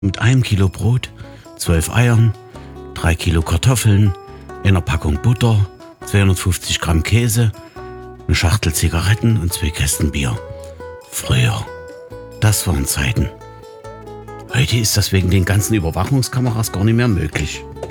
Mit einem Kilo Brot, 12 Eiern, 3 Kilo Kartoffeln, einer Packung Butter, 250 Gramm Käse, eine Schachtel Zigaretten und 2 Kästen Bier. Früher, das waren Zeiten. Heute ist das wegen den ganzen Überwachungskameras gar nicht mehr möglich.